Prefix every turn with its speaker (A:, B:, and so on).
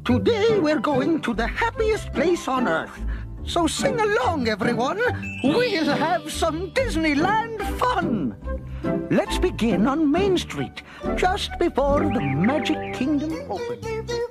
A: Today we're going to the happiest place on earth. So sing along, everyone. We'll have some Disneyland fun. Let's begin on Main Street, just before the Magic Kingdom opens.